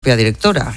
propia directora.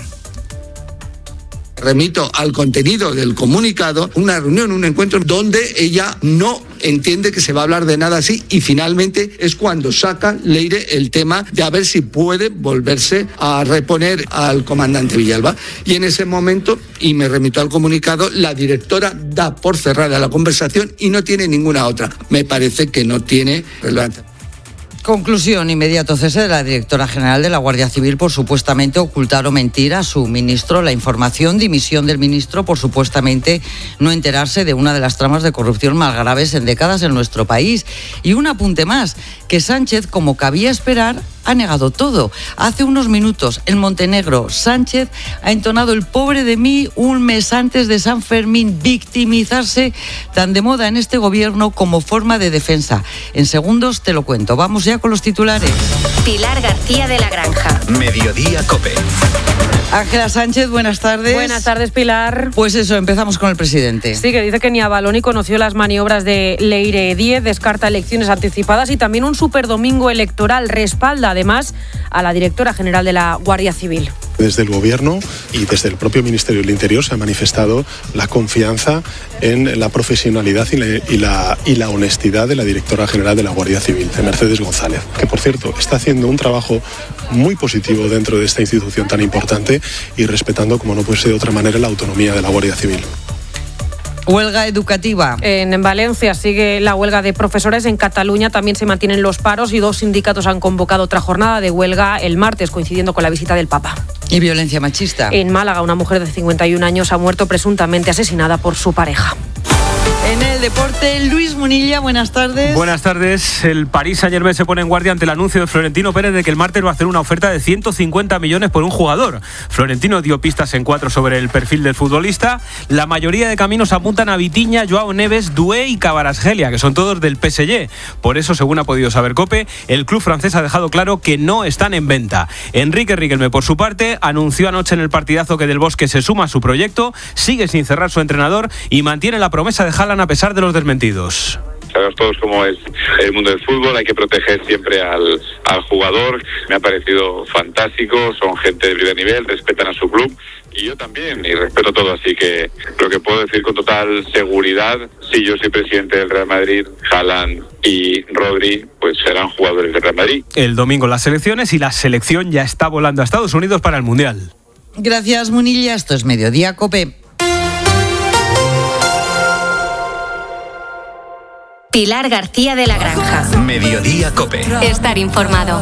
Remito al contenido del comunicado, una reunión, un encuentro donde ella no entiende que se va a hablar de nada así y finalmente es cuando saca Leire el tema de a ver si puede volverse a reponer al comandante Villalba. Y en ese momento, y me remito al comunicado, la directora da por cerrada la conversación y no tiene ninguna otra. Me parece que no tiene relevancia. Conclusión: inmediato cese de la directora general de la Guardia Civil por supuestamente ocultar o mentir a su ministro la información, dimisión del ministro por supuestamente no enterarse de una de las tramas de corrupción más graves en décadas en nuestro país. Y un apunte más, que Sánchez, como cabía esperar, ha negado todo. Hace unos minutos, en Montenegro, Sánchez ha entonado el pobre de mí un mes antes de San Fermín, victimizarse tan de moda en este gobierno como forma de defensa. En segundos te lo cuento. Vamos ya con los titulares. Pilar García de la Granja. Mediodía COPE. Ángela Sánchez, buenas tardes. Buenas tardes, Pilar. Pues eso, empezamos con el presidente. Sí, que dice que ni Avaloni conoció las maniobras de Leire Díez, descarta elecciones anticipadas y también un superdomingo electoral. Respalda además a la directora general de la Guardia Civil. Desde el Gobierno y desde el propio Ministerio del Interior se ha manifestado la confianza en la profesionalidad y la honestidad de la directora general de la Guardia Civil, de Mercedes González, que por cierto está haciendo un trabajo muy positivo dentro de esta institución tan importante y respetando, como no puede ser de otra manera, la autonomía de la Guardia Civil. Huelga educativa. En Valencia sigue la huelga de profesores. En Cataluña también se mantienen los paros y 2 sindicatos han convocado otra jornada de huelga el martes, coincidiendo con la visita del Papa. Y violencia machista. En Málaga, una mujer de 51 años ha muerto presuntamente asesinada por su pareja. En el deporte, Luis Munilla, buenas tardes. Buenas tardes. El Paris Saint-Germain se pone en guardia ante el anuncio de Florentino Pérez de que el martes va a hacer una oferta de 150 millones por un jugador. Florentino dio pistas en 4 sobre el perfil del futbolista. La mayoría de caminos apuntan a Vitinha, Joao Neves, Doué y Kvaratskhelia, que son todos del PSG. Por eso, según ha podido saber COPE, el club francés ha dejado claro que no están en venta. Enrique Riquelme, por su parte, anunció anoche en el partidazo que Del Bosque se suma a su proyecto, sigue sin cerrar su entrenador y mantiene la promesa de Haaland a pesar de los desmentidos. Sabemos todos cómo es el mundo del fútbol, hay que proteger siempre al jugador. Me ha parecido fantástico, son gente de primer nivel, respetan a su club y yo también, y respeto todo, así que lo que puedo decir con total seguridad, si yo soy presidente del Real Madrid, Haaland y Rodri, pues serán jugadores del Real Madrid. El domingo las selecciones y la selección ya está volando a Estados Unidos para el Mundial. Gracias, Munilla. Esto es Mediodía COPE. Pilar García de la Granja. Mediodía COPE. Estar informado.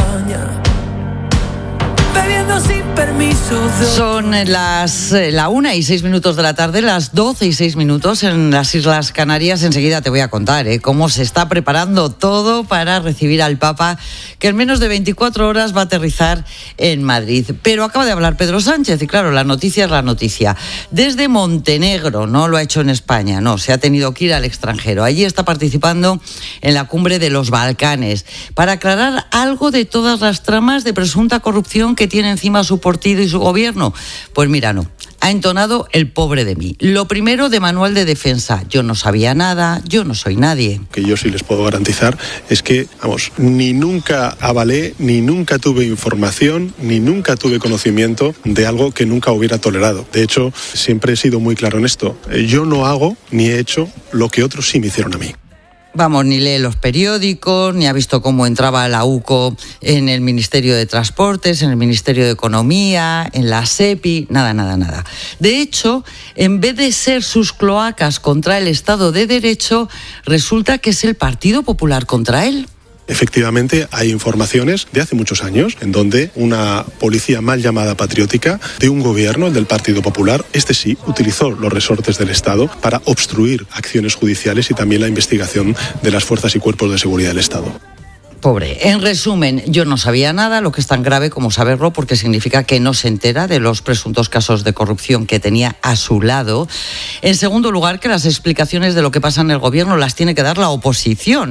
Son la 1:06 de la tarde, las 12:06 en las Islas Canarias. Enseguida te voy a contar cómo se está preparando todo para recibir al Papa, que en menos de 24 horas va a aterrizar en Madrid. Pero acaba de hablar Pedro Sánchez y claro, la noticia es la noticia. Desde Montenegro, no lo ha hecho en España, no, se ha tenido que ir al extranjero. Allí está participando en la cumbre de los Balcanes para aclarar algo de todas las tramas de presunta corrupción que tiene encima su partido y su gobierno. Pues mira, no. Ha entonado el pobre de mí. Lo primero de manual de defensa. Yo no sabía nada, yo no soy nadie. Que yo sí les puedo garantizar es que, ni nunca avalé, ni nunca tuve información, ni nunca tuve conocimiento de algo que nunca hubiera tolerado. De hecho, siempre he sido muy claro en esto. Yo no hago ni he hecho lo que otros sí me hicieron a mí. Vamos, ni lee los periódicos, ni ha visto cómo entraba la UCO en el Ministerio de Transportes, en el Ministerio de Economía, en la SEPI, nada. De hecho, en vez de ser sus cloacas contra el Estado de Derecho, resulta que es el Partido Popular contra él. Efectivamente, hay informaciones de hace muchos años en donde una policía mal llamada patriótica de un gobierno, el del Partido Popular, sí utilizó los resortes del Estado para obstruir acciones judiciales y también la investigación de las fuerzas y cuerpos de seguridad del Estado. Pobre. En resumen, yo no sabía nada, lo que es tan grave como saberlo, porque significa que no se entera de los presuntos casos de corrupción que tenía a su lado. En segundo lugar, que las explicaciones de lo que pasa en el gobierno las tiene que dar la oposición,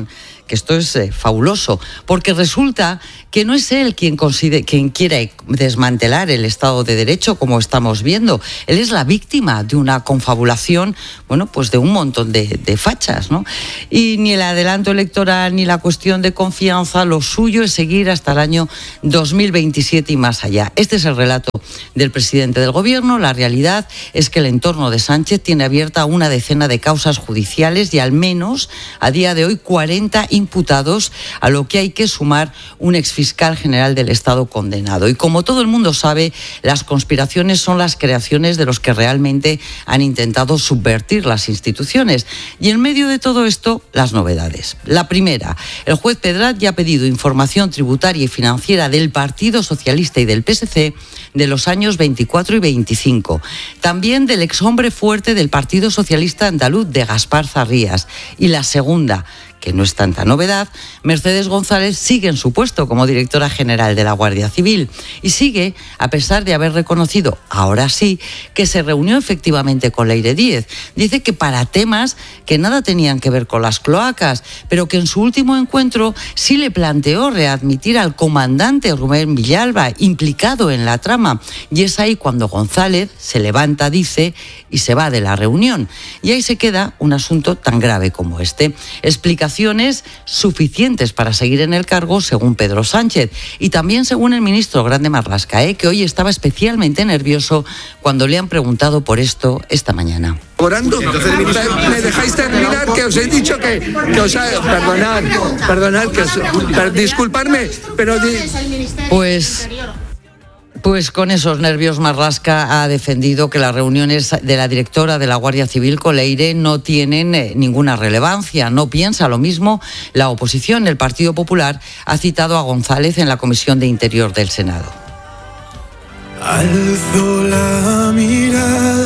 que esto es fabuloso, porque resulta que no es él quien quiere desmantelar el Estado de Derecho, como estamos viendo. Él es la víctima de una confabulación, bueno, pues de un montón de fachas, ¿no? Y ni el adelanto electoral ni la cuestión de confianza, lo suyo es seguir hasta el año 2027 y más allá. Este es el relato del presidente del Gobierno. La realidad es que el entorno de Sánchez tiene abierta una decena de causas judiciales y al menos a día de hoy 40 imputados, a lo que hay que sumar un exfiscal general del Estado condenado. Y como todo el mundo sabe, las conspiraciones son las creaciones de los que realmente han intentado subvertir las instituciones. Y en medio de todo esto, las novedades. La primera, el juez Pedrat ya ha pedido información tributaria y financiera del Partido Socialista y del PSC de los años 24 y 25. También del exhombre fuerte del Partido Socialista andaluz, de Gaspar Zarrías. Y la segunda, que no es tanta novedad, Mercedes González sigue en su puesto como directora general de la Guardia Civil y sigue a pesar de haber reconocido, ahora sí, que se reunió efectivamente con Leire Díez. Dice que para temas que nada tenían que ver con las cloacas, pero que en su último encuentro sí le planteó readmitir al comandante Rubén Villalba, implicado en la trama. Y es ahí cuando González se levanta, dice, y se va de la reunión. Y ahí se queda un asunto tan grave como este. Explicaciones suficientes para seguir en el cargo, según Pedro Sánchez, y también según el ministro Grande Marlaska, que hoy estaba especialmente nervioso cuando le han preguntado por esto esta mañana. ¿Me dejáis terminar? Que os he dicho que os ha... Perdonad, disculpadme, pero... Pues con esos nervios, Marlaska ha defendido que las reuniones de la directora de la Guardia Civil con Leire no tienen ninguna relevancia. No piensa lo mismo la oposición. El Partido Popular ha citado a González en la Comisión de Interior del Senado. Alzo la mirada,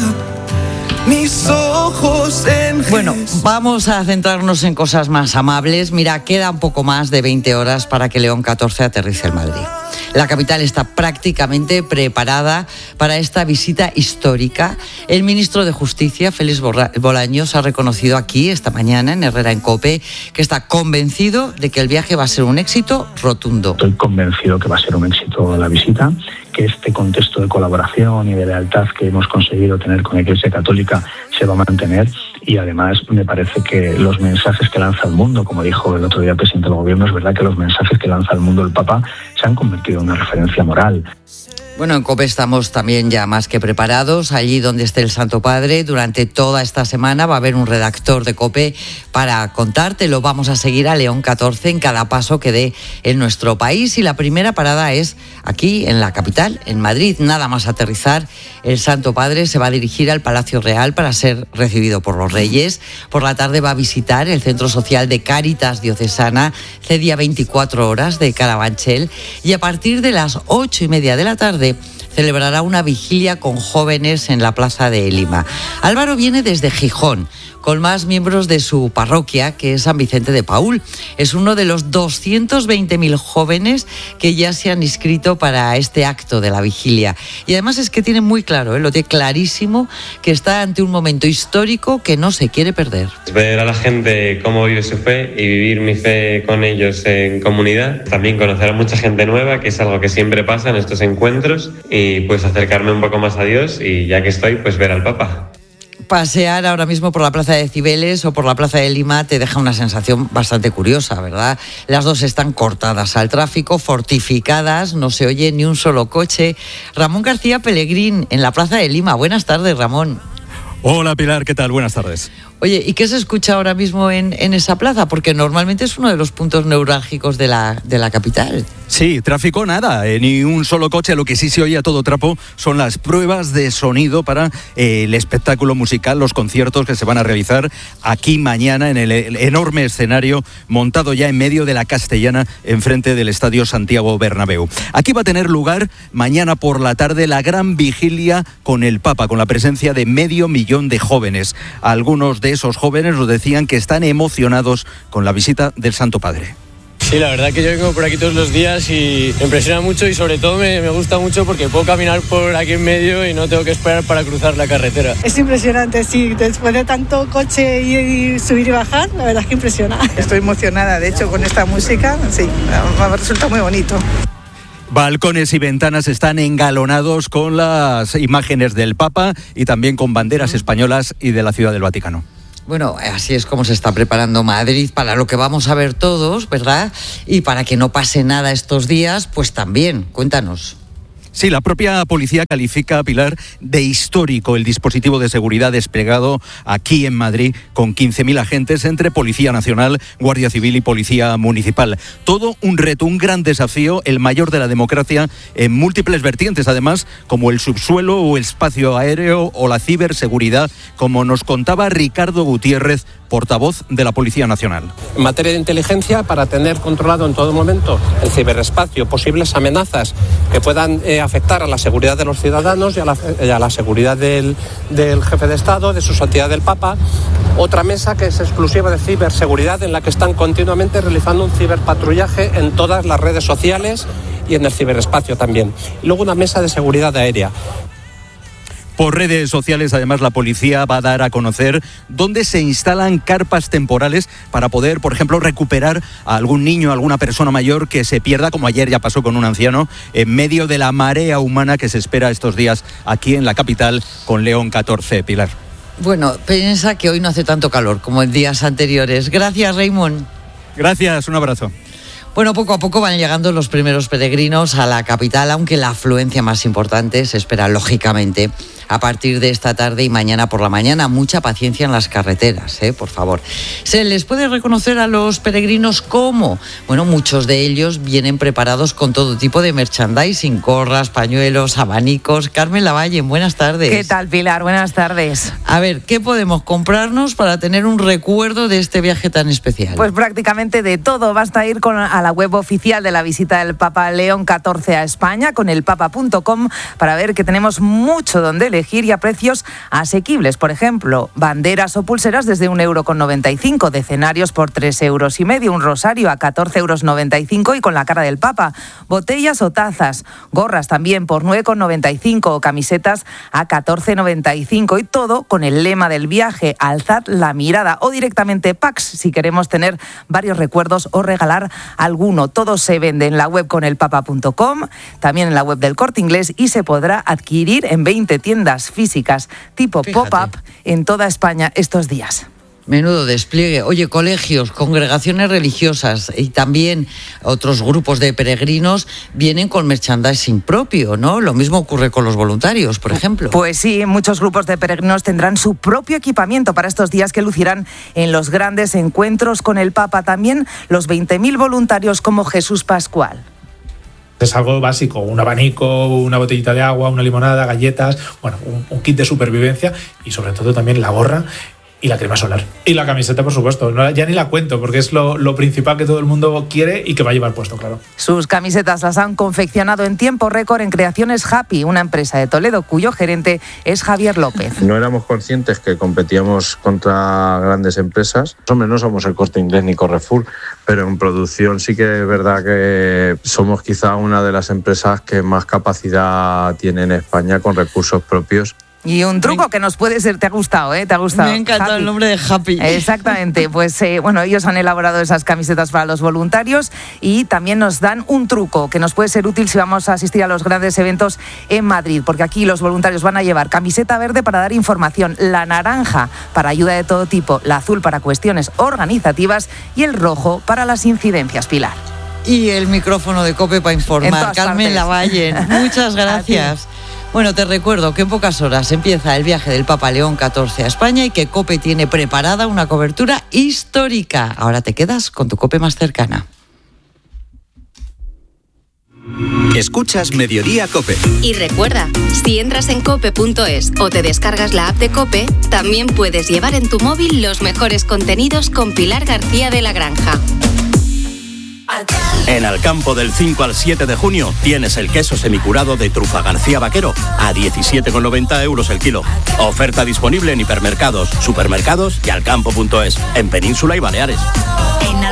mis ojos en... Bueno, vamos a centrarnos en cosas más amables. Mira, queda un poco más de 20 horas para que León XIV aterrice en Madrid. La capital está prácticamente preparada para esta visita histórica. El ministro de Justicia, Félix Bolaños, ha reconocido aquí esta mañana en Herrera en COPE que está convencido de que el viaje va a ser un éxito rotundo. Estoy convencido que va a ser un éxito la visita, que este contexto de colaboración y de lealtad que hemos conseguido tener con la Iglesia Católica se va a mantener, y además me parece que los mensajes que lanza al mundo, como dijo el otro día el presidente del Gobierno, es verdad que los mensajes que lanza al mundo el Papa se han convertido en una referencia moral. Bueno, en COPE estamos también ya más que preparados. Allí donde esté el Santo Padre, durante toda esta semana va a haber un redactor de COPE para contártelo. Vamos a seguir a León XIV en cada paso que dé en nuestro país, y la primera parada es aquí en la capital, en Madrid. Nada más aterrizar, el Santo Padre se va a dirigir al Palacio Real para ser recibido por los Reyes. Por la tarde va a visitar el Centro Social de Cáritas Diocesana, Cedia 24 horas de Carabanchel, y a partir de las 8:30 de la tarde celebrará una vigilia con jóvenes en la Plaza de Lima. Álvaro viene desde Gijón, con más miembros de su parroquia, que es San Vicente de Paúl. Es uno de los 220.000 jóvenes que ya se han inscrito para este acto de la vigilia. Y además es que tiene muy claro, lo tiene clarísimo, que está ante un momento histórico que no se quiere perder. Ver a la gente cómo vive su fe y vivir mi fe con ellos en comunidad. También conocer a mucha gente nueva, que es algo que siempre pasa en estos encuentros, y pues acercarme un poco más a Dios, y ya que estoy, pues ver al Papa. Pasear ahora mismo por la Plaza de Cibeles o por la Plaza de Lima te deja una sensación bastante curiosa, ¿verdad? Las dos están cortadas al tráfico, fortificadas, no se oye ni un solo coche. Ramón García Pellegrín en la Plaza de Lima. Buenas tardes, Ramón. Hola, Pilar, ¿qué tal? Buenas tardes. Oye, ¿y qué se escucha ahora mismo en esa plaza? Porque normalmente es uno de los puntos neurálgicos de la capital. Sí, tráfico nada, ni un solo coche. Lo que sí se oye a todo trapo son las pruebas de sonido para el espectáculo musical, los conciertos que se van a realizar aquí mañana en el enorme escenario montado ya en medio de la Castellana, enfrente del Estadio Santiago Bernabéu. Aquí va a tener lugar mañana por la tarde la gran vigilia con el Papa, con la presencia de 500.000 de jóvenes. Algunos de esos jóvenes nos decían que están emocionados con la visita del Santo Padre. Sí, la verdad que yo vengo por aquí todos los días y me impresiona mucho y sobre todo me gusta mucho porque puedo caminar por aquí en medio y no tengo que esperar para cruzar la carretera. Es impresionante, sí, después de tanto coche y subir y bajar, la verdad es que impresiona. Estoy emocionada, de hecho, con esta música, sí, me resulta muy bonito. Balcones y ventanas están engalonados con las imágenes del Papa y también con banderas españolas y de la Ciudad del Vaticano. Bueno, así es como se está preparando Madrid para lo que vamos a ver todos, ¿verdad? Y para que no pase nada estos días, pues también, cuéntanos. Sí, la propia policía califica, Pilar, de histórico el dispositivo de seguridad desplegado aquí en Madrid con 15.000 agentes entre Policía Nacional, Guardia Civil y Policía Municipal. Todo un reto, un gran desafío, el mayor de la democracia en múltiples vertientes, además, como el subsuelo o el espacio aéreo o la ciberseguridad, como nos contaba Ricardo Gutiérrez, portavoz de la Policía Nacional. En materia de inteligencia, para tener controlado en todo momento el ciberespacio, posibles amenazas que puedan afectar a la seguridad de los ciudadanos y a la seguridad del jefe de Estado, de su santidad del Papa. Otra mesa que es exclusiva de ciberseguridad, en la que están continuamente realizando un ciberpatrullaje en todas las redes sociales y en el ciberespacio también. Y luego una mesa de seguridad aérea. Por redes sociales, además, la policía va a dar a conocer dónde se instalan carpas temporales para poder, por ejemplo, recuperar a algún niño, a alguna persona mayor que se pierda, como ayer ya pasó con un anciano, en medio de la marea humana que se espera estos días aquí en la capital con León XIV. Pilar. Bueno, piensa que hoy no hace tanto calor como en días anteriores. Gracias, Raymond. Gracias, un abrazo. Bueno, poco a poco van llegando los primeros peregrinos a la capital, aunque la afluencia más importante se espera, lógicamente, a partir de esta tarde y mañana por la mañana. Mucha paciencia en las carreteras, por favor. ¿Se les puede reconocer a los peregrinos cómo? Bueno, muchos de ellos vienen preparados con todo tipo de merchandising, gorras, pañuelos, abanicos. Carmen Lavalle, buenas tardes. ¿Qué tal, Pilar? Buenas tardes. A ver, ¿qué podemos comprarnos para tener un recuerdo de este viaje tan especial? Pues prácticamente de todo. Basta ir a la web oficial de la visita del Papa León XIV a España, con elpapa.com, para ver que tenemos mucho donde elegir y a precios asequibles. Por ejemplo, banderas o pulseras desde 1,95 €, decenarios por 3,5 €, un rosario a 14,95 € y con la cara del Papa, botellas o tazas, gorras también por 9,95 o camisetas a 14,95, y todo con el lema del viaje, alzad la mirada, o directamente packs si queremos tener varios recuerdos o regalar alguno. Todo se vende en la web con elpapa.com, también en la web del Corte Inglés, y se podrá adquirir en 20 tiendas físicas tipo pop-up en toda España estos días. Menudo despliegue. Oye, colegios, congregaciones religiosas y también otros grupos de peregrinos vienen con merchandising propio, ¿no? Lo mismo ocurre con los voluntarios, por ejemplo. Pues sí, muchos grupos de peregrinos tendrán su propio equipamiento para estos días que lucirán en los grandes encuentros con el Papa. También los 20.000 voluntarios como Jesús Pascual. Es algo básico, un abanico, una botellita de agua, una limonada, galletas, bueno, un kit de supervivencia y sobre todo también la gorra y la crema solar. Y la camiseta, por supuesto, ya ni la cuento porque es lo principal que todo el mundo quiere y que va a llevar puesto, claro. Sus camisetas las han confeccionado en tiempo récord en Creaciones Happy, una empresa de Toledo cuyo gerente es Javier López. No éramos conscientes que competíamos contra grandes empresas. Hombre, no somos el Corte Inglés ni Carrefour, pero en producción sí que es verdad que somos quizá una de las empresas que más capacidad tiene en España con recursos propios. Y un truco que nos puede ser, te ha gustado, ¿eh? Te ha gustado. Me ha encantado el nombre de Happy. Exactamente, pues bueno, ellos han elaborado esas camisetas para los voluntarios y también nos dan un truco que nos puede ser útil si vamos a asistir a los grandes eventos en Madrid, porque aquí los voluntarios van a llevar camiseta verde para dar información, la naranja para ayuda de todo tipo, la azul para cuestiones organizativas y el rojo para las incidencias, Pilar. Y el micrófono de COPE para informar. Carmen Lavalle, muchas gracias. Bueno, te recuerdo que en pocas horas empieza el viaje del Papa León XIV a España y que COPE tiene preparada una cobertura histórica. Ahora te quedas con tu COPE más cercana. Escuchas Mediodía COPE. Y recuerda, si entras en cope.es o te descargas la app de COPE, también puedes llevar en tu móvil los mejores contenidos con Pilar García de la Granja. En Alcampo del 5 al 7 de junio tienes el queso semicurado de Trufa García Vaquero a 17,90 € el kilo. Oferta disponible en hipermercados, supermercados y alcampo.es, en Península y Baleares. En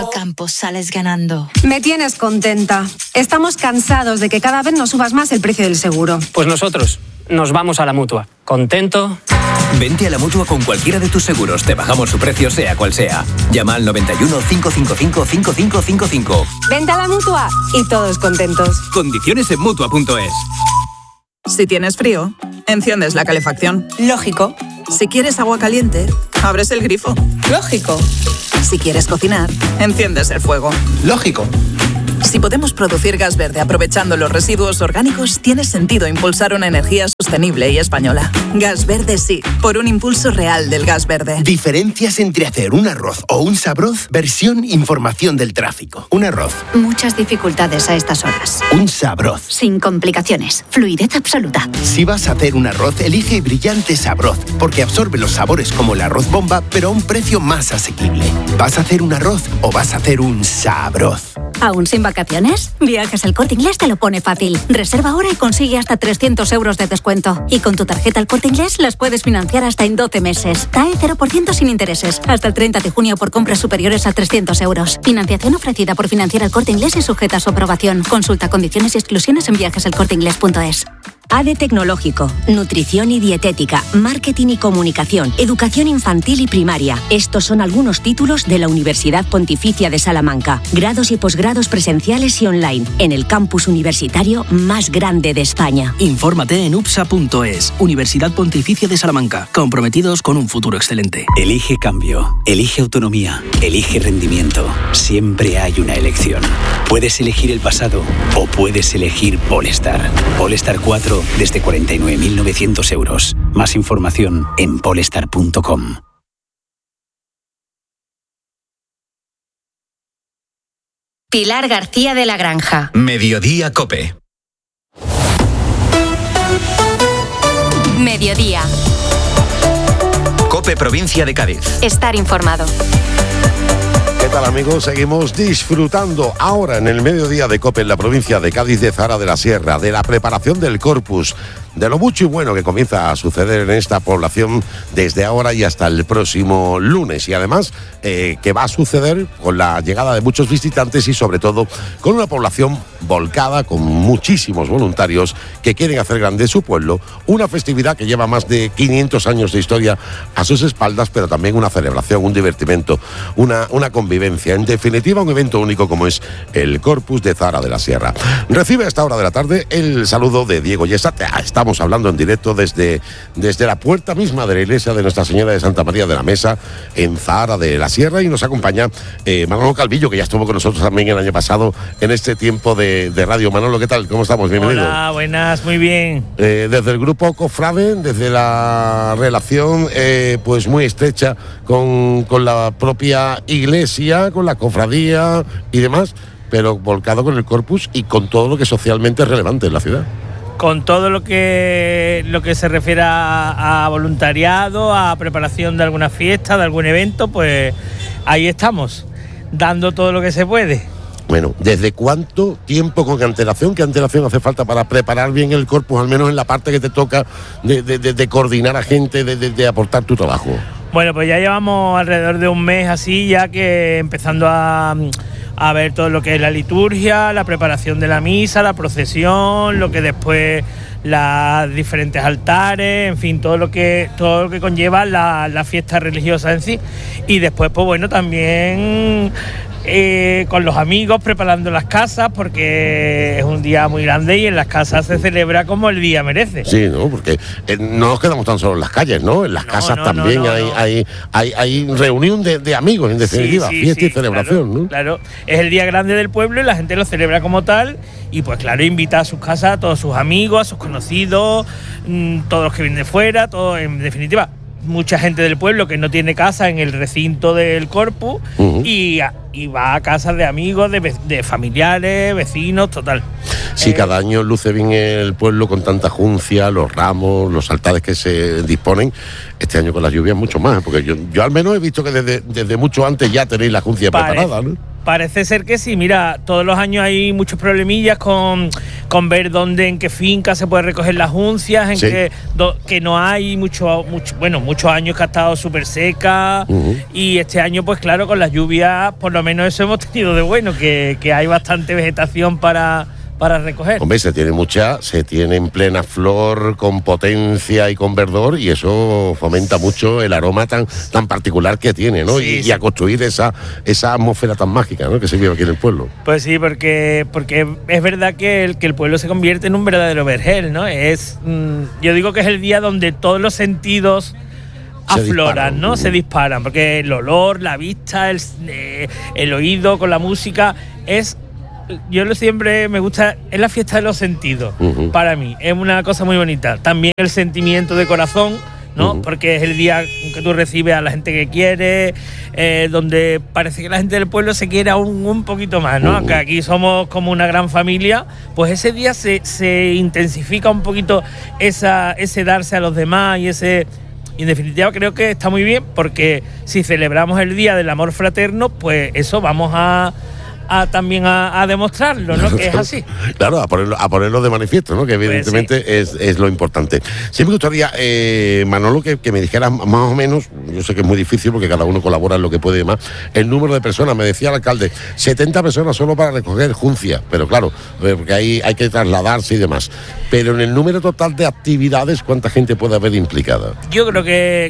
Al campo sales ganando. Me tienes contenta. Estamos cansados de que cada vez nos subas más el precio del seguro. Pues nosotros nos vamos a la Mutua. ¿Contento? Vente a la Mutua con cualquiera de tus seguros. Te bajamos su precio sea cual sea. Llama al 91 555 5555. Vente a la Mutua y todos contentos. Condiciones en Mutua.es. Si tienes frío, enciendes la calefacción. Lógico. Si quieres agua caliente, abres el grifo. Lógico. Si quieres cocinar, enciendes el fuego. Lógico. Si podemos producir gas verde aprovechando los residuos orgánicos, tiene sentido impulsar una energía sostenible y española. Gas verde sí, por un impulso real del gas verde. Diferencias entre hacer un arroz o un sabroz, versión información del tráfico. Un arroz. Muchas dificultades a estas horas. Un sabroz. Sin complicaciones. Fluidez absoluta. Si vas a hacer un arroz, elige Brillante Sabroz, porque absorbe los sabores como el arroz bomba, pero a un precio más asequible. ¿Vas a hacer un arroz o vas a hacer un sabroz? ¿Aún sin vacaciones? Viajes El Corte Inglés te lo pone fácil. Reserva ahora y consigue hasta 300 euros de descuento. Y con tu tarjeta El Corte Inglés las puedes financiar hasta en 12 meses. TAE 0% sin intereses. Hasta el 30 de junio por compras superiores a 300 euros. Financiación ofrecida por Financiera El Corte Inglés y sujeta a su aprobación. Consulta condiciones y exclusiones en viajeselcorteinglés.es. ADE Tecnológico, Nutrición y Dietética, Marketing y Comunicación, Educación Infantil y Primaria. Estos son algunos títulos de la Universidad Pontificia de Salamanca. Grados y posgrados presenciales y online, en el campus universitario más grande de España. Infórmate en upsa.es, Universidad Pontificia de Salamanca, comprometidos con un futuro excelente. Elige cambio, elige autonomía, elige rendimiento. Siempre hay una elección. Puedes elegir el pasado o puedes elegir Polestar. Polestar 4 desde 49.900 euros. Más información en polestar.com. Pilar García de la Granja. Mediodía COPE. Mediodía. COPE Provincia de Cádiz. Estar informado. ¿Qué tal, amigos? Seguimos disfrutando ahora en el mediodía de COPE en la provincia de Cádiz, de Zara de la Sierra, de la preparación del Corpus, de lo mucho y bueno que comienza a suceder en esta población desde ahora y hasta el próximo lunes. Y además que va a suceder con la llegada de muchos visitantes y sobre todo con una población volcada, con muchísimos voluntarios que quieren hacer grande su pueblo. Una festividad que lleva más de 500 años de historia a sus espaldas, pero también una celebración, un divertimento, una convivencia. En definitiva, un evento único como es el Corpus de Zara de la Sierra. Recibe a esta hora de la tarde el saludo de Diego Yesa. Estamos hablando en directo desde la puerta misma de la iglesia de Nuestra Señora de Santa María de la Mesa, en Zara de la Sierra, y nos acompaña Manolo Calvillo, que ya estuvo con nosotros también el año pasado en este tiempo de radio. Manolo, ¿qué tal? ¿Cómo estamos? Bienvenido. Hola, buenas, muy bien. Desde el grupo Cofrade, desde la relación pues muy estrecha con la propia iglesia, con la cofradía y demás, pero volcado con el Corpus y con todo lo que socialmente es relevante en la ciudad. Con todo lo que se refiere a voluntariado, a preparación de alguna fiesta, de algún evento, pues ahí estamos, dando todo lo que se puede. Bueno, ¿desde cuánto tiempo con antelación? ¿Qué antelación hace falta para preparar bien el Corpus, al menos en la parte que te toca de coordinar a gente, de aportar tu trabajo? Bueno, pues ya llevamos alrededor de un mes así, ya que empezando a ver todo lo que es la liturgia, la preparación de la misa, la procesión, lo que después los diferentes altares, en fin, todo lo que conlleva la fiesta religiosa en sí. Y después, pues bueno, también con los amigos preparando las casas, porque es un día muy grande y en las casas se celebra como el día merece. Sí, ¿no? Porque no nos quedamos tan solo en las calles, ¿no? En las casas también hay reunión de amigos, en definitiva, sí, fiesta y celebración, claro, ¿no? Claro, es el día grande del pueblo y la gente lo celebra como tal, y pues claro, invita a sus casas a todos sus amigos, a sus conocidos, todos los que vienen de fuera, todo, en definitiva, mucha gente del pueblo que no tiene casa en el recinto del Corpus, y va a casas de amigos, de familiares, vecinos, total. Sí, cada año luce bien el pueblo con tanta juncia, los ramos, los altares que se disponen. Este año con las lluvias mucho más, porque yo al menos he visto que desde mucho antes ya tenéis la juncia preparada, ¿no? Parece ser que sí. Mira, todos los años hay muchos problemillas con con ver dónde, en qué finca se puede recoger las uncias, en que no hay muchos años que ha estado súper seca, y este año pues claro, con las lluvias por lo menos eso hemos tenido de bueno, que hay bastante vegetación para recoger. Hombre, se tiene en plena flor, con potencia y con verdor, y eso fomenta mucho el aroma tan particular que tiene, ¿no? Y a construir esa atmósfera tan mágica, ¿no?, que se vive aquí en el pueblo. Pues sí, porque es verdad que el pueblo se convierte en un verdadero vergel, ¿no? Yo digo que es el día donde todos los sentidos afloran, ¿no? Se disparan, porque el olor, la vista, el oído con la música yo siempre me gusta, es la fiesta de los sentidos, para mí, es una cosa muy bonita. También el sentimiento de corazón, ¿no? Porque es el día que tú recibes a la gente que quieres, donde parece que la gente del pueblo se quiere aún un poquito más, ¿no? Aunque aquí somos como una gran familia, pues ese día se intensifica un poquito ese darse a los demás y en definitiva creo que está muy bien, porque si celebramos el Día del Amor Fraterno, pues eso vamos también a demostrarlo, ¿no? Que es así. Claro, a ponerlo de manifiesto, ¿no? Que evidentemente pues es lo importante. Sí me gustaría, Manolo, que me dijeras más o menos, yo sé que es muy difícil porque cada uno colabora en lo que puede y más, el número de personas. Me decía el alcalde, 70 personas solo para recoger juncia, pero claro, porque hay que trasladarse y demás. Pero en el número total de actividades, ¿cuánta gente puede haber implicada? Yo creo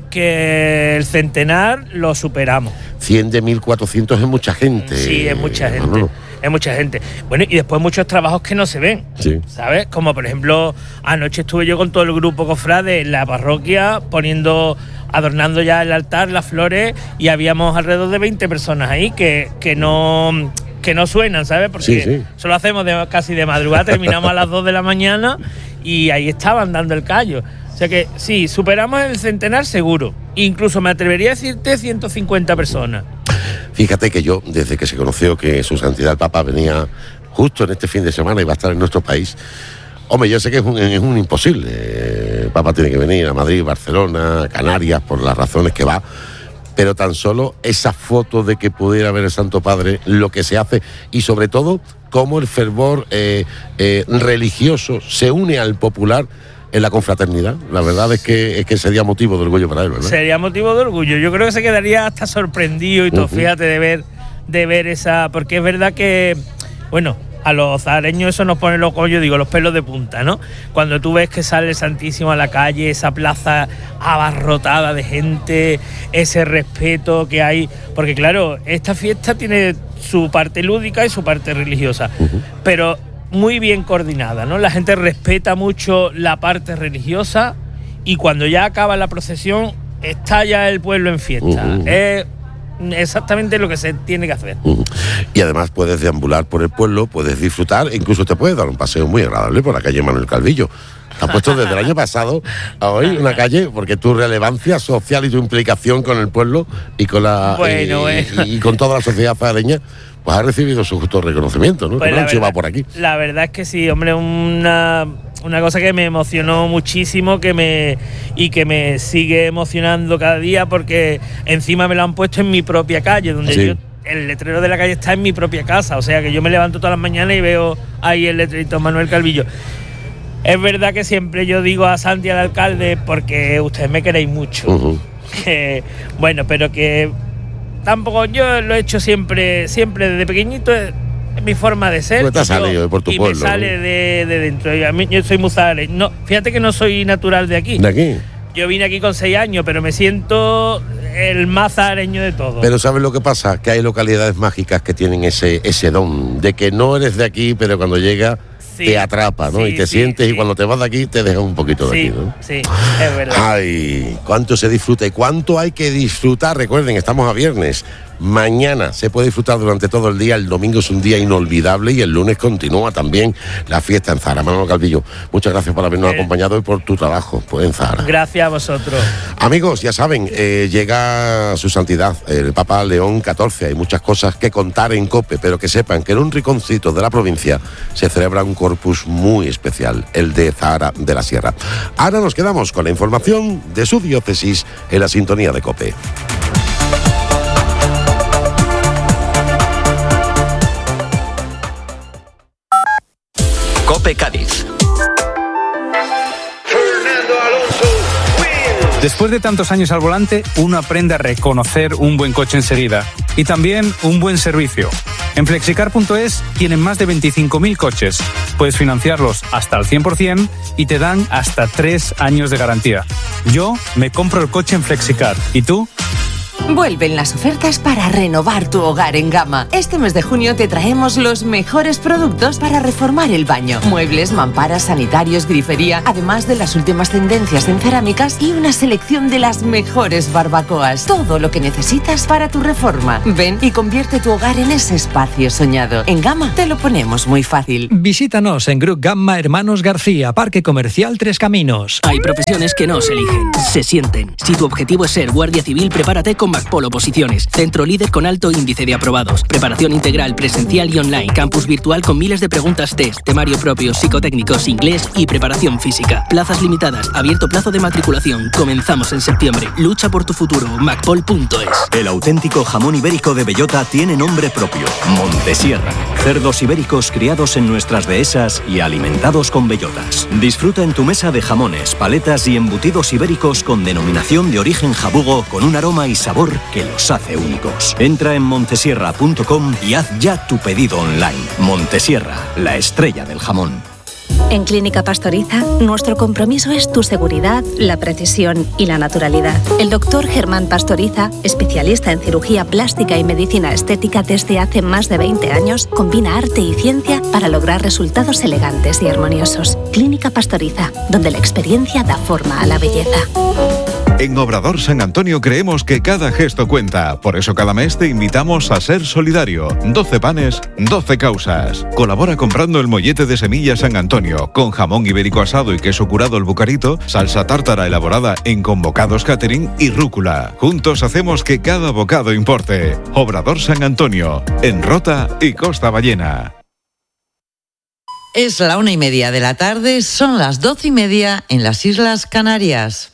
que el centenar lo superamos. 100 de 1.400 es mucha gente. Sí, es mucha gente. No. Es mucha gente. Bueno, y después muchos trabajos que no se ven, ¿sabes? Como por ejemplo, anoche estuve yo con todo el grupo cofrade en la parroquia adornando ya el altar, las flores, y habíamos alrededor de 20 personas ahí que no suenan, ¿sabes? Porque solo hacemos casi de madrugada, terminamos a las 2 de la mañana y ahí estaban dando el callo. O sea que sí, superamos el centenar seguro. Incluso me atrevería a decirte 150 personas. Fíjate que yo, desde que se conoció que su santidad el Papa venía justo en este fin de semana y va a estar en nuestro país, hombre, yo sé que es un imposible. El Papa tiene que venir a Madrid, Barcelona, Canarias, por las razones que va. Pero tan solo esa foto de que pudiera ver el Santo Padre, lo que se hace, y sobre todo cómo el fervor religioso se une al popular en la confraternidad. La verdad es que sería motivo de orgullo para él, ¿verdad? Sería motivo de orgullo. Yo creo que se quedaría hasta sorprendido y todo, fíjate, de ver esa... Porque es verdad que, bueno, a los zahareños eso nos pone los pelos de punta, ¿no? Cuando tú ves que sale el Santísimo a la calle, esa plaza abarrotada de gente, ese respeto que hay... Porque claro, esta fiesta tiene su parte lúdica y su parte religiosa, pero muy bien coordinada, ¿no? La gente respeta mucho la parte religiosa y cuando ya acaba la procesión está ya el pueblo en fiesta. Es exactamente lo que se tiene que hacer. Y además puedes deambular por el pueblo, puedes disfrutar, e incluso te puedes dar un paseo muy agradable por la calle Manuel Calvillo. Te has puesto desde el año pasado a hoy una calle porque tu relevancia social y tu implicación con el pueblo y con y con toda la sociedad zahareña, pues ha recibido su justo reconocimiento, ¿no? Pues va por aquí. La verdad es que sí, hombre, una cosa que me emocionó muchísimo, que me sigue emocionando cada día, porque encima me lo han puesto en mi propia calle, donde el letrero de la calle está en mi propia casa, o sea que yo me levanto todas las mañanas y veo ahí el letrerito Manuel Calvillo. Es verdad que siempre yo digo a Santi, al alcalde, porque ustedes me queréis mucho, bueno, pero que tampoco yo lo he hecho siempre desde pequeñito, es mi forma de ser. Pues te ha salido por tu pueblo. Y me sale de dentro. Y a mí, yo soy muy zahareño. No, fíjate que no soy natural de aquí. ¿De aquí? Yo vine aquí con 6 años, pero me siento el más zahareño de todos. Pero ¿sabes lo que pasa? Que hay localidades mágicas que tienen ese don, de que no eres de aquí, pero cuando llega te atrapa, ¿no? Y te sientes, y cuando te vas de aquí te dejas un poquito de aquí, ¿no? Sí, es verdad. Ay, cuánto se disfruta y cuánto hay que disfrutar. Recuerden, estamos a viernes. Mañana se puede disfrutar durante todo el día, el domingo es un día inolvidable y el lunes continúa también la fiesta en Zahara. Manolo Calvillo, muchas gracias por habernos acompañado y por tu trabajo en Zahara. Gracias a vosotros. Amigos, ya saben, llega su santidad, el Papa León XIV. Hay muchas cosas que contar en COPE, pero que sepan que en un rinconcito de la provincia se celebra un corpus muy especial, el de Zahara de la Sierra. Ahora nos quedamos con la información de su diócesis en la sintonía de COPE. COPE de Cádiz. Después de tantos años al volante, uno aprende a reconocer un buen coche enseguida y también un buen servicio. En Flexicar.es tienen más de 25.000 coches. Puedes financiarlos hasta al 100% y te dan hasta 3 años de garantía. Yo me compro el coche en Flexicar. ¿Y tú? Vuelven las ofertas para renovar tu hogar en Gama. Este mes de junio te traemos los mejores productos para reformar el baño. Muebles, mamparas, sanitarios, grifería, además de las últimas tendencias en cerámicas y una selección de las mejores barbacoas. Todo lo que necesitas para tu reforma. Ven y convierte tu hogar en ese espacio soñado. En Gama te lo ponemos muy fácil. Visítanos en Group Gamma Hermanos García, Parque Comercial Tres Caminos. Hay profesiones que no se eligen, se sienten. Si tu objetivo es ser guardia civil, prepárate con MacPol Oposiciones. Centro líder con alto índice de aprobados. Preparación integral, presencial y online. Campus virtual con miles de preguntas test. Temario propio, psicotécnicos, inglés y preparación física. Plazas limitadas. Abierto plazo de matriculación. Comenzamos en septiembre. Lucha por tu futuro. macpol.es. El auténtico jamón ibérico de bellota tiene nombre propio. Montesierra. Cerdos ibéricos criados en nuestras dehesas y alimentados con bellotas. Disfruta en tu mesa de jamones, paletas y embutidos ibéricos con denominación de origen jabugo con un aroma y sabor que los hace únicos. Entra en montesierra.com y haz ya tu pedido online. Montesierra, la estrella del jamón. En Clínica Pastoriza, nuestro compromiso es tu seguridad, la precisión y la naturalidad. El doctor Germán Pastoriza, especialista en cirugía plástica y medicina estética desde hace más de 20 años, combina arte y ciencia para lograr resultados elegantes y armoniosos. Clínica Pastoriza, donde la experiencia da forma a la belleza. En Obrador San Antonio creemos que cada gesto cuenta. Por eso cada mes te invitamos a ser solidario. 12 panes, 12 causas. Colabora comprando el mollete de semilla San Antonio, con jamón ibérico asado y queso curado el bucarito, salsa tártara elaborada en convocados catering y rúcula. Juntos hacemos que cada bocado importe. Obrador San Antonio, en Rota y Costa Ballena. Es la 1:30 de la tarde, son las 12:30 en las Islas Canarias.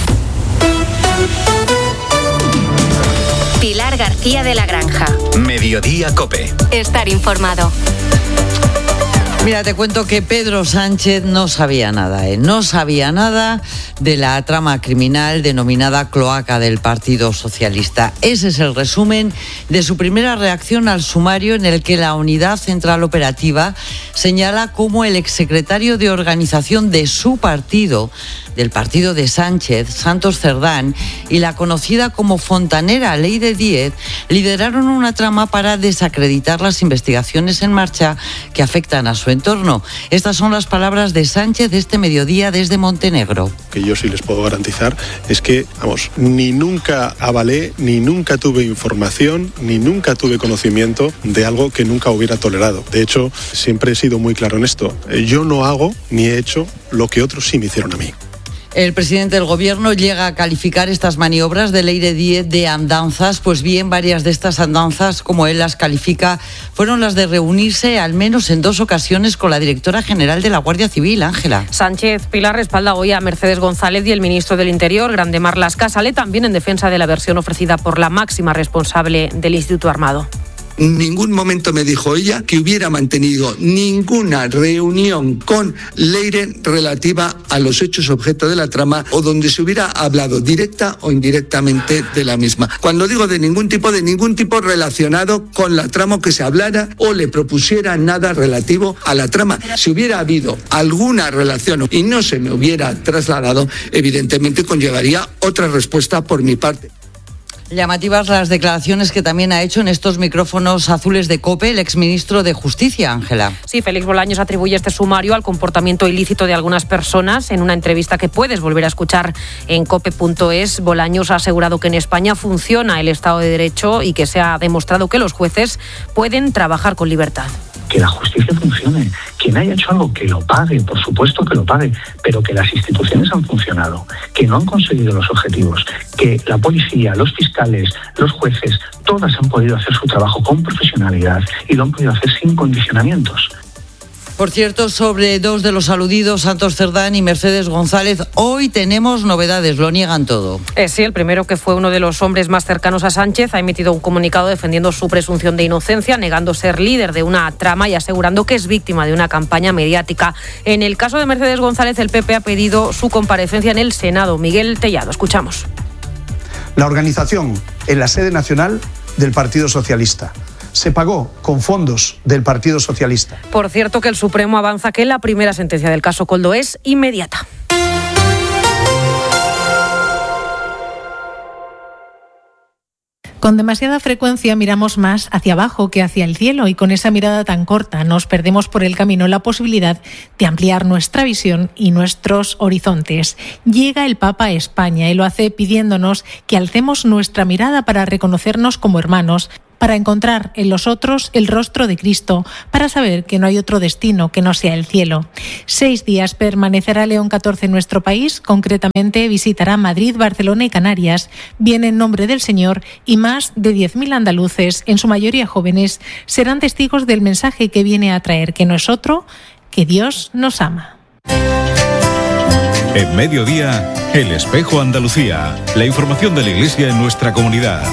Pilar García de la Granja. Mediodía Cope. Estar informado. Mira, te cuento que Pedro Sánchez no sabía nada, no sabía nada de la trama criminal denominada Cloaca del Partido Socialista. Ese es el resumen de su primera reacción al sumario en el que la Unidad Central Operativa señala cómo el exsecretario de organización de su partido, del partido de Sánchez, Santos Cerdán, y la conocida como fontanera Leire Díez, lideraron una trama para desacreditar las investigaciones en marcha que afectan a su entorno. Estas son las palabras de Sánchez este mediodía desde Montenegro. Que yo sí les puedo garantizar es que, ni nunca avalé, ni nunca tuve información, ni nunca tuve conocimiento de algo que nunca hubiera tolerado. De hecho, siempre he sido muy claro en esto. Yo no hago ni he hecho lo que otros sí me hicieron a mí. El presidente del Gobierno llega a calificar estas maniobras de Leire Díez de andanzas. Pues bien, varias de estas andanzas, como él las califica, fueron las de reunirse al menos en 2 ocasiones con la directora general de la Guardia Civil, Ángela. Sánchez Pilar respalda hoy a Mercedes González y el ministro del Interior, Grande Marlaska, sale también en defensa de la versión ofrecida por la máxima responsable del Instituto Armado. En ningún momento me dijo ella que hubiera mantenido ninguna reunión con Leire relativa a los hechos objeto de la trama o donde se hubiera hablado directa o indirectamente de la misma. Cuando digo de ningún tipo relacionado con la trama, que se hablara o le propusiera nada relativo a la trama. Si hubiera habido alguna relación y no se me hubiera trasladado, evidentemente conllevaría otra respuesta por mi parte. Llamativas las declaraciones que también ha hecho en estos micrófonos azules de COPE el exministro de Justicia, Ángela. Sí, Félix Bolaños atribuye este sumario al comportamiento ilícito de algunas personas. En una entrevista que puedes volver a escuchar en cope.es, Bolaños ha asegurado que en España funciona el Estado de Derecho y que se ha demostrado que los jueces pueden trabajar con libertad. Que la justicia funcione. Quien haya hecho algo, que lo pague, por supuesto que lo pague, pero que las instituciones han funcionado, que no han conseguido los objetivos, que la policía, los fiscales, los jueces, todas han podido hacer su trabajo con profesionalidad y lo han podido hacer sin condicionamientos. Por cierto, sobre dos de los aludidos, Santos Cerdán y Mercedes González, hoy tenemos novedades, lo niegan todo. Sí, el primero, que fue uno de los hombres más cercanos a Sánchez, ha emitido un comunicado defendiendo su presunción de inocencia, negando ser líder de una trama y asegurando que es víctima de una campaña mediática. En el caso de Mercedes González, el PP ha pedido su comparecencia en el Senado. Miguel Tellado, escuchamos. La organización en la sede nacional del Partido Socialista se pagó con fondos del Partido Socialista. Por cierto, que el Supremo avanza que la primera sentencia del caso Koldo es inmediata. Con demasiada frecuencia miramos más hacia abajo que hacia el cielo, y con esa mirada tan corta nos perdemos por el camino la posibilidad de ampliar nuestra visión y nuestros horizontes. Llega el Papa a España y lo hace pidiéndonos que alcemos nuestra mirada para reconocernos como hermanos, para encontrar en los otros el rostro de Cristo, para saber que no hay otro destino que no sea el cielo. 6 días permanecerá León XIV en nuestro país, concretamente visitará Madrid, Barcelona y Canarias. Viene en nombre del Señor y más de 10.000 andaluces, en su mayoría jóvenes, serán testigos del mensaje que viene a traer, que no es otro, que Dios nos ama. En Mediodía, El Espejo Andalucía. La información de la Iglesia en nuestra comunidad.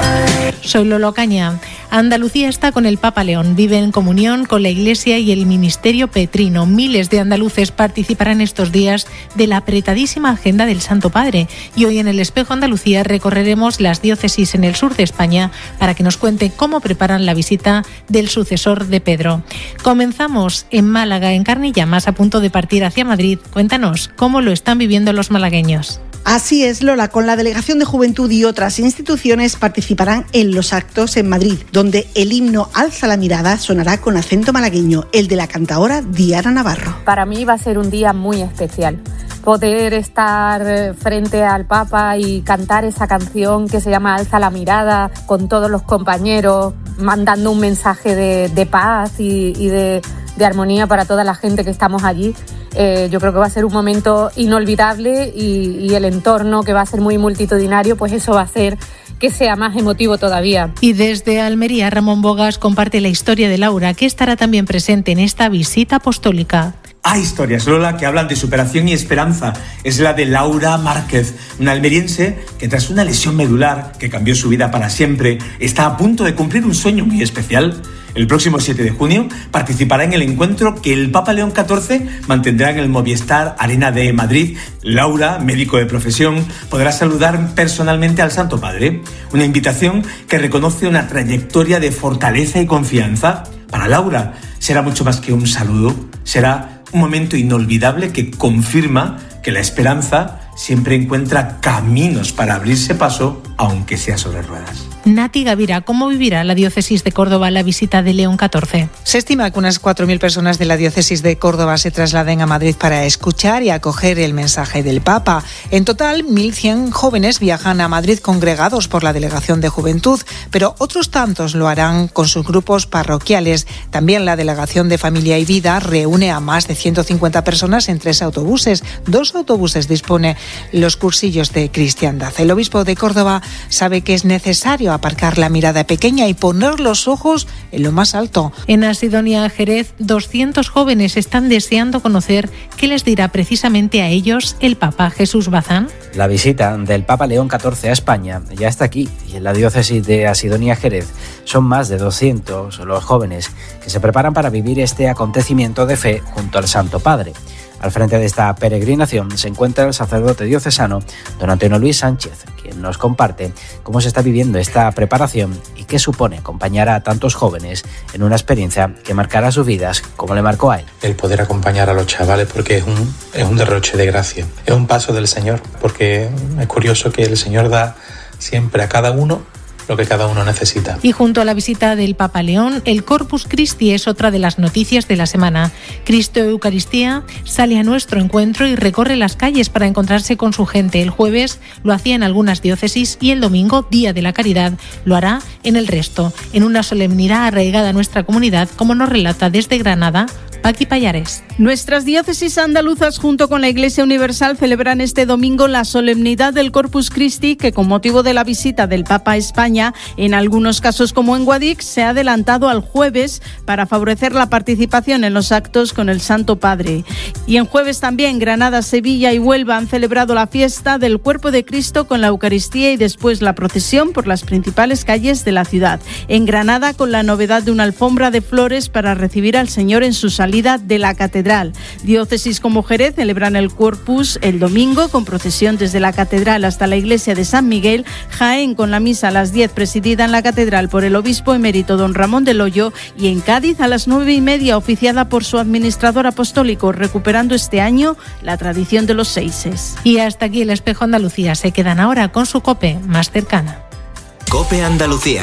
Soy Lolo Caña. Andalucía está con el Papa León, vive en comunión con la Iglesia y el Ministerio Petrino. Miles de andaluces participarán estos días de la apretadísima agenda del Santo Padre. Y hoy en El Espejo Andalucía recorreremos las diócesis en el sur de España para que nos cuente cómo preparan la visita del sucesor de Pedro. Comenzamos en Málaga, en Carne y Llamas, a punto de partir hacia Madrid. Cuéntanos cómo lo están viviendo los malagueños. Así es, Lola, con la Delegación de Juventud y otras instituciones participarán en los actos en Madrid, donde el himno Alza la mirada sonará con acento malagueño, el de la cantaora Diana Navarro. Para mí va a ser un día muy especial. Poder estar frente al Papa y cantar esa canción que se llama Alza la mirada, con todos los compañeros, mandando un mensaje de paz y de armonía para toda la gente que estamos allí. Yo creo que va a ser un momento inolvidable y el entorno, que va a ser muy multitudinario, pues eso va a hacer que sea más emotivo todavía. Y desde Almería, Ramón Bogas comparte la historia de Laura, que estará también presente en esta visita apostólica. Hay historias, Lola, que hablan de superación y esperanza. Es la de Laura Márquez, una almeriense que tras una lesión medular que cambió su vida para siempre, está a punto de cumplir un sueño muy especial. El próximo 7 de junio participará en el encuentro que el Papa León XIV mantendrá en el Movistar Arena de Madrid. Laura, médico de profesión, podrá saludar personalmente al Santo Padre. Una invitación que reconoce una trayectoria de fortaleza y confianza. Para Laura será mucho más que un saludo, será un momento inolvidable que confirma que la esperanza siempre encuentra caminos para abrirse paso, aunque sea sobre ruedas. Nati Gavira, ¿cómo vivirá la diócesis de Córdoba la visita de León XIV? Se estima que unas 4.000 personas de la diócesis de Córdoba se trasladen a Madrid para escuchar y acoger el mensaje del Papa. En total, 1.100 jóvenes viajan a Madrid congregados por la Delegación de Juventud, pero otros tantos lo harán con sus grupos parroquiales. También la Delegación de Familia y Vida reúne a más de 150 personas en 3 autobuses. 2 autobuses dispone los cursillos de cristiandad. El obispo de Córdoba sabe que es necesario aparcar la mirada pequeña y poner los ojos en lo más alto. En Asidonia Jerez, 200 jóvenes están deseando conocer qué les dirá precisamente a ellos el Papa. Jesús Bazán. La visita del Papa León XIV a España ya está aquí, y en la diócesis de Asidonia Jerez son más de 200 los jóvenes que se preparan para vivir este acontecimiento de fe junto al Santo Padre. Al frente de esta peregrinación se encuentra el sacerdote diocesano don Antonio Luis Sánchez, quien nos comparte cómo se está viviendo esta preparación y qué supone acompañar a tantos jóvenes en una experiencia que marcará sus vidas como le marcó a él. El poder acompañar a los chavales, porque es un derroche de gracia, es un paso del Señor, porque es curioso que el Señor da siempre a cada uno lo que cada uno necesita. Y junto a la visita del Papa León, el Corpus Christi es otra de las noticias de la semana. Cristo Eucaristía sale a nuestro encuentro y recorre las calles para encontrarse con su gente. El jueves lo hacía en algunas diócesis y el domingo, Día de la Caridad, lo hará en el resto, en una solemnidad arraigada a nuestra comunidad, como nos relata desde Granada Paqui Payares. Nuestras diócesis andaluzas junto con la Iglesia Universal celebran este domingo la solemnidad del Corpus Christi, que con motivo de la visita del Papa a España, en algunos casos como en Guadix, se ha adelantado al jueves para favorecer la participación en los actos con el Santo Padre. Y en jueves también Granada, Sevilla y Huelva han celebrado la fiesta del Cuerpo de Cristo con la Eucaristía y después la procesión por las principales calles de la ciudad. En Granada, con la novedad de una alfombra de flores para recibir al Señor en su salida de la catedral. Diócesis como Jerez celebran el Corpus el domingo con procesión desde la catedral hasta la iglesia de San Miguel. Jaén con la misa a las 10 presidida en la catedral por el obispo emérito don Ramón del Hoyo, y en Cádiz a las 9:30 oficiada por su administrador apostólico, recuperando este año la tradición de los seises. Y hasta aquí el Espejo Andalucía. Se quedan ahora con su COPE más cercana. COPE Andalucía.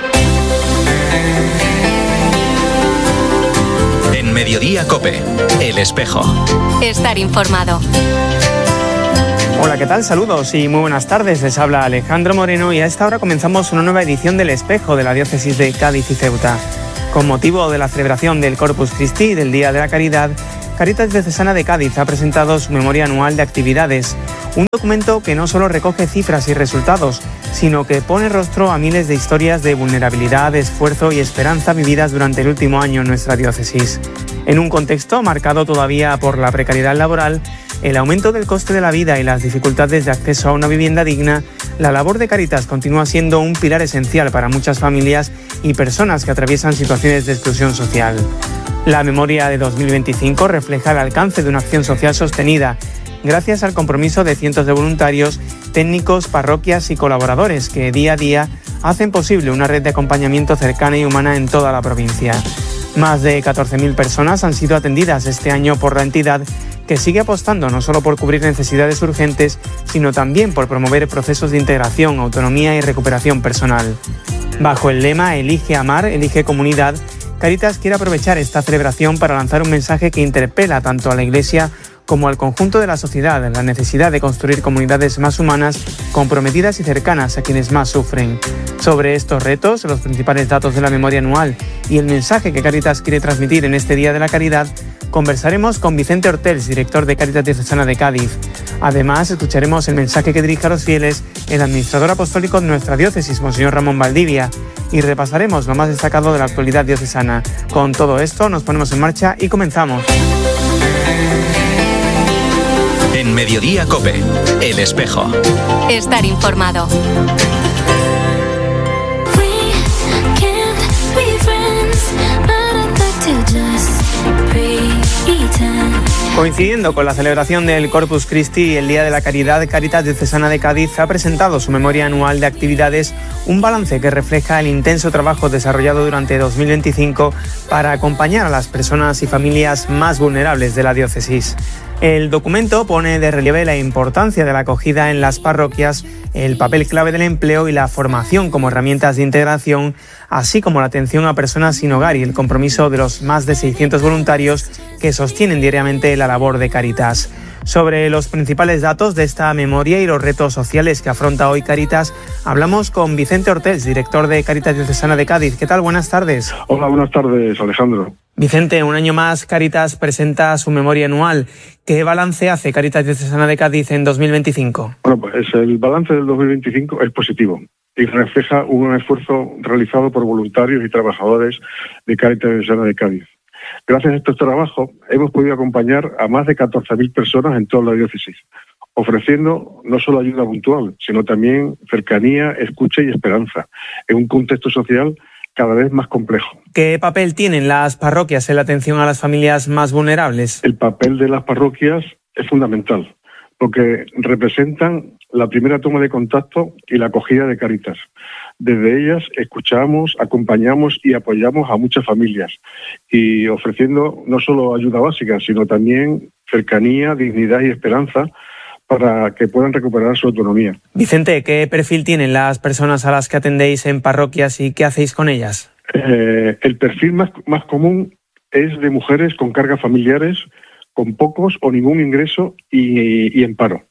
En Mediodía COPE, El Espejo. Estar informado. Hola, ¿qué tal? Saludos y muy buenas tardes. Les habla Alejandro Moreno y a esta hora comenzamos una nueva edición del Espejo de la Diócesis de Cádiz y Ceuta. Con motivo de la celebración del Corpus Christi, del Día de la Caridad, Cáritas Diocesana de Cádiz ha presentado su memoria anual de actividades, un documento que no solo recoge cifras y resultados, sino que pone rostro a miles de historias de vulnerabilidad, esfuerzo y esperanza vividas durante el último año en nuestra diócesis. En un contexto marcado todavía por la precariedad laboral, el aumento del coste de la vida y las dificultades de acceso a una vivienda digna, la labor de Cáritas continúa siendo un pilar esencial para muchas familias y personas que atraviesan situaciones de exclusión social. La memoria de 2025 refleja el alcance de una acción social sostenida, gracias al compromiso de cientos de voluntarios, técnicos, parroquias y colaboradores que día a día hacen posible una red de acompañamiento cercana y humana en toda la provincia. Más de 14.000 personas han sido atendidas este año por la entidad, que sigue apostando no solo por cubrir necesidades urgentes, sino también por promover procesos de integración, autonomía y recuperación personal. Bajo el lema Elige amar, elige comunidad, Cáritas quiere aprovechar esta celebración para lanzar un mensaje que interpela tanto a la Iglesia como al conjunto de la sociedad en la necesidad de construir comunidades más humanas, comprometidas y cercanas a quienes más sufren. Sobre estos retos, los principales datos de la memoria anual y el mensaje que Cáritas quiere transmitir en este Día de la Caridad, conversaremos con Vicente Ortels, director de Cáritas Diocesana de Cádiz. Además, escucharemos el mensaje que dirige a los fieles el administrador apostólico de nuestra diócesis, Monseñor Ramón Valdivia, y repasaremos lo más destacado de la actualidad diocesana. Con todo esto, nos ponemos en marcha y comenzamos. En Mediodía COPE, El Espejo. Estar informado. Coincidiendo con la celebración del Corpus Christi y el Día de la Caridad, Cáritas Diocesana de Cádiz ha presentado su memoria anual de actividades, un balance que refleja el intenso trabajo desarrollado durante 2025 para acompañar a las personas y familias más vulnerables de la diócesis. El documento pone de relieve la importancia de la acogida en las parroquias, el papel clave del empleo y la formación como herramientas de integración, así como la atención a personas sin hogar y el compromiso de los más de 600 voluntarios que sostienen diariamente la labor de Cáritas. Sobre los principales datos de esta memoria y los retos sociales que afronta hoy Cáritas, hablamos con Vicente Ortels, director de Cáritas Diocesana de Cádiz. ¿Qué tal? Buenas tardes. Hola, buenas tardes, Alejandro. Vicente, un año más Cáritas presenta su memoria anual. ¿Qué balance hace Cáritas Diocesana de Cádiz en 2025? Bueno, pues el balance del 2025 es positivo y refleja un esfuerzo realizado por voluntarios y trabajadores de Cáritas Diocesana de Cádiz. Gracias a estos trabajos hemos podido acompañar a más de 14.000 personas en toda la diócesis, ofreciendo no solo ayuda puntual, sino también cercanía, escucha y esperanza, en un contexto social cada vez más complejo. ¿Qué papel tienen las parroquias en la atención a las familias más vulnerables? El papel de las parroquias es fundamental, porque representan la primera toma de contacto y la acogida de Cáritas. Desde ellas escuchamos, acompañamos y apoyamos a muchas familias, y ofreciendo no solo ayuda básica, sino también cercanía, dignidad y esperanza para que puedan recuperar su autonomía. Vicente, ¿qué perfil tienen las personas a las que atendéis en parroquias y qué hacéis con ellas? El perfil más común es de mujeres con cargas familiares, con pocos o ningún ingreso y en paro.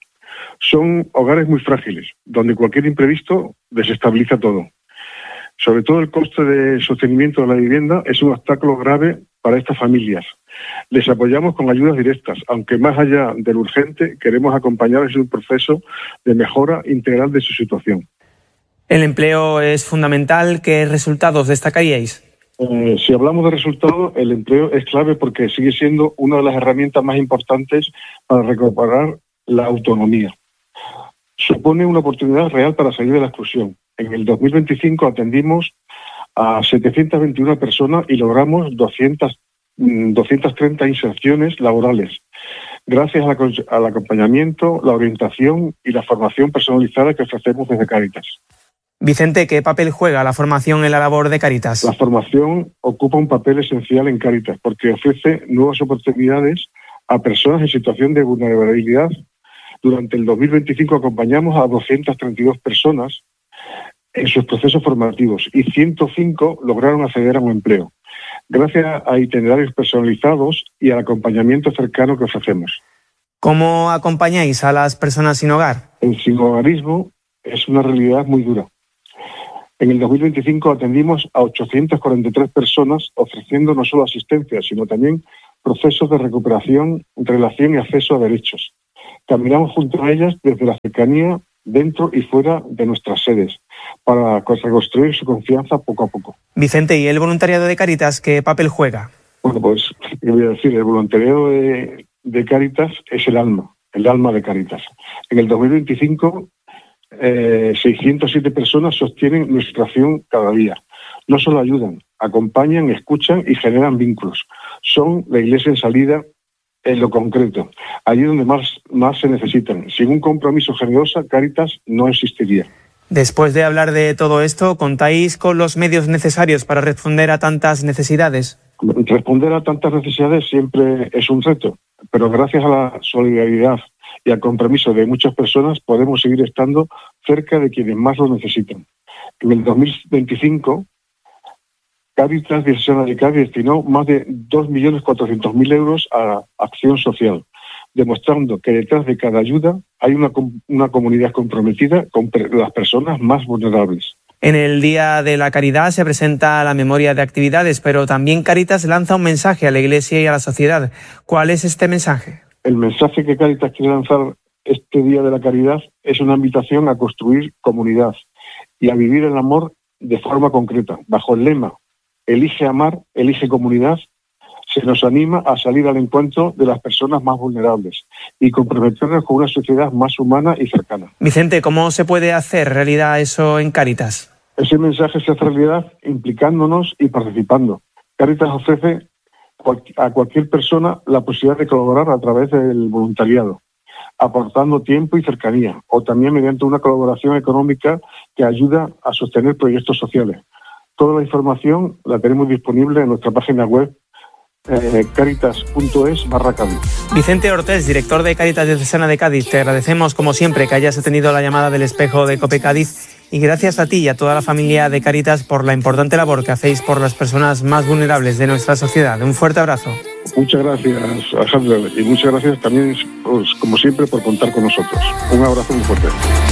Son hogares muy frágiles, donde cualquier imprevisto desestabiliza todo. Sobre todo el coste de sostenimiento de la vivienda es un obstáculo grave para estas familias. Les apoyamos con ayudas directas, aunque más allá del urgente, queremos acompañarles en un proceso de mejora integral de su situación. El empleo es fundamental. ¿Qué resultados destacaríais? Si hablamos de resultados, el empleo es clave porque sigue siendo una de las herramientas más importantes para recuperar la autonomía. Supone una oportunidad real para salir de la exclusión. En el 2025 atendimos a 721 personas y logramos 230 inserciones laborales, gracias al acompañamiento, la orientación y la formación personalizada que ofrecemos desde Cáritas. Vicente, ¿qué papel juega la formación en la labor de Cáritas? La formación ocupa un papel esencial en Cáritas porque ofrece nuevas oportunidades a personas en situación de vulnerabilidad. Durante el 2025 acompañamos a 232 personas en sus procesos formativos y 105 lograron acceder a un empleo, gracias a itinerarios personalizados y al acompañamiento cercano que ofrecemos. ¿Cómo acompañáis a las personas sin hogar? El sinhogarismo es una realidad muy dura. En el 2025 atendimos a 843 personas ofreciendo no solo asistencia, sino también procesos de recuperación, relación y acceso a derechos. Caminamos junto a ellas desde la cercanía, dentro y fuera de nuestras sedes, para reconstruir su confianza poco a poco. Vicente, ¿y el voluntariado de Cáritas qué papel juega? Bueno, pues, ¿qué voy a decir? El voluntariado de Cáritas es el alma de Cáritas. En el 2025, 607 personas sostienen nuestra acción cada día. No solo ayudan, acompañan, escuchan y generan vínculos. Son la iglesia en salida en lo concreto, allí donde más se necesitan. Sin un compromiso generoso, Cáritas no existiría. Después de hablar de todo esto, ¿contáis con los medios necesarios para responder a tantas necesidades? Responder a tantas necesidades siempre es un reto, pero gracias a la solidaridad y al compromiso de muchas personas podemos seguir estando cerca de quienes más lo necesitan. En el 2025, Cáritas Diocesana de Cádiz destinó más de 2.400.000 euros a acción social, demostrando que detrás de cada ayuda hay una comunidad comprometida con las personas más vulnerables. En el Día de la Caridad se presenta la memoria de actividades, pero también Cáritas lanza un mensaje a la Iglesia y a la sociedad. ¿Cuál es este mensaje? El mensaje que Cáritas quiere lanzar este Día de la Caridad es una invitación a construir comunidad y a vivir el amor de forma concreta, bajo el lema Elige amar, elige comunidad. Se nos anima a salir al encuentro de las personas más vulnerables y comprometernos con una sociedad más humana y cercana. Vicente, ¿cómo se puede hacer realidad eso en Cáritas? Ese mensaje se hace realidad implicándonos y participando. Cáritas ofrece a cualquier persona la posibilidad de colaborar a través del voluntariado, aportando tiempo y cercanía, o también mediante una colaboración económica que ayuda a sostener proyectos sociales. Toda la información la tenemos disponible en nuestra página web caritas.es/Cádiz. Vicente Ortés, director de Cáritas Diocesana de Cádiz, te agradecemos como siempre que hayas atendido la llamada del espejo de COPE Cádiz y gracias a ti y a toda la familia de Cáritas por la importante labor que hacéis por las personas más vulnerables de nuestra sociedad. Un fuerte abrazo. Muchas gracias, Alejandro, y muchas gracias también, pues, como siempre, por contar con nosotros. Un abrazo muy fuerte.